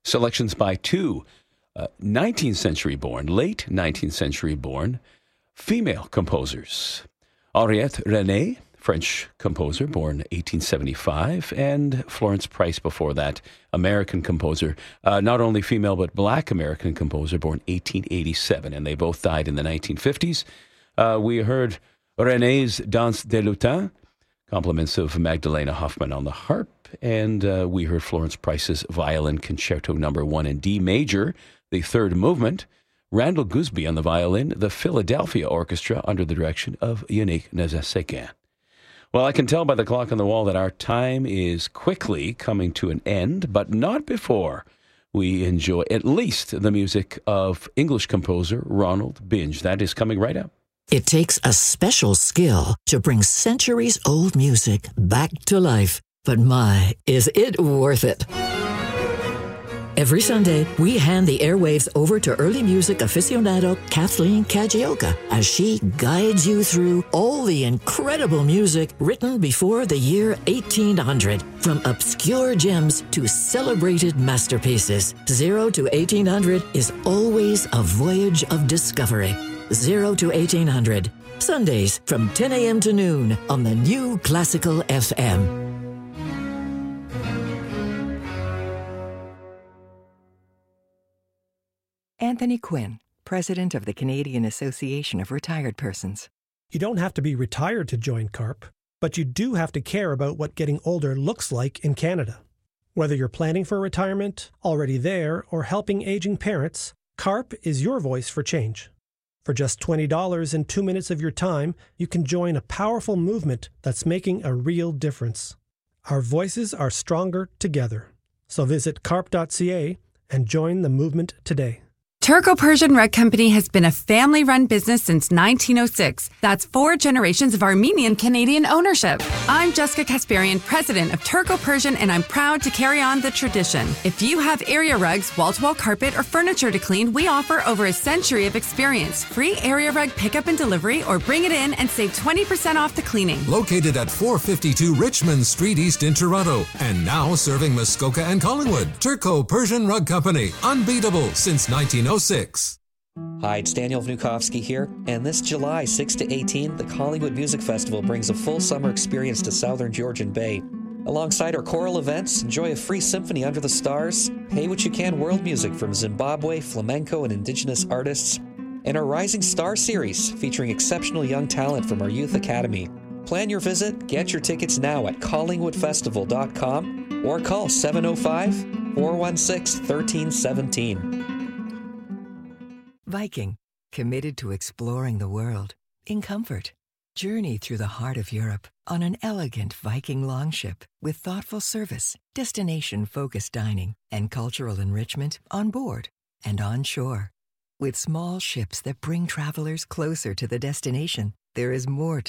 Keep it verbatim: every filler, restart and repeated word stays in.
Selections by two uh, nineteenth century born, late nineteenth century born female composers. Henriette René, French composer, born eighteen seventy-five, and Florence Price before that, American composer, uh, not only female but black American composer, born eighteen eighty-seven, and they both died in the nineteen fifties. Uh, we heard René's Danse des Lutins, compliments of Magdalena Hoffman on the harp, and uh, we heard Florence Price's Violin Concerto Number One in D major, the third movement. Randall Gooseby on the violin, the Philadelphia Orchestra under the direction of Yannick Nézet-Séguin. Well, I can tell by the clock on the wall that our time is quickly coming to an end, but not before we enjoy at least the music of English composer Ronald Binge. That is coming right up. It takes a special skill to bring centuries-old music back to life. But my, is it worth it? Every Sunday, we hand the airwaves over to early music aficionado Kathleen Kajioka as she guides you through all the incredible music written before the year eighteen hundred. From obscure gems to celebrated masterpieces, Zero to eighteen hundred is always a voyage of discovery. Zero to eighteen hundred, Sundays from ten a.m. to noon on the New Classical F M. Anthony Quinn, President of the Canadian Association of Retired Persons. You don't have to be retired to join CARP, but you do have to care about what getting older looks like in Canada. Whether you're planning for retirement, already there, or helping aging parents, CARP is your voice for change. For just twenty dollars and two minutes of your time, you can join a powerful movement that's making a real difference. Our voices are stronger together. So visit carp dot c a and join the movement today. Turco-Persian Rug Company has been a family-run business since nineteen oh six. That's four generations of Armenian-Canadian ownership. I'm Jessica Kasparian, president of Turco-Persian, and I'm proud to carry on the tradition. If you have area rugs, wall-to-wall carpet, or furniture to clean, we offer over a century of experience. Free area rug pickup and delivery, or bring it in and save twenty percent off the cleaning. Located at four fifty-two Richmond Street East in Toronto, and now serving Muskoka and Collingwood. Turco-Persian Rug Company, unbeatable since nineteen oh six. Hi, it's Daniel Vnukovsky here, and this July sixth to eighteenth, the Collingwood Music Festival brings a full summer experience to Southern Georgian Bay. Alongside our choral events, enjoy a free symphony under the stars, pay what you can world music from Zimbabwe, flamenco, and indigenous artists, and our Rising Star series featuring exceptional young talent from our Youth Academy. Plan your visit, get your tickets now at collingwood festival dot com or call seven oh five, four one six, one three one seven. Viking, committed to exploring the world in comfort. Journey through the heart of Europe on an elegant Viking longship with thoughtful service, destination-focused dining, and cultural enrichment on board and on shore. With small ships that bring travelers closer to the destination, there is more to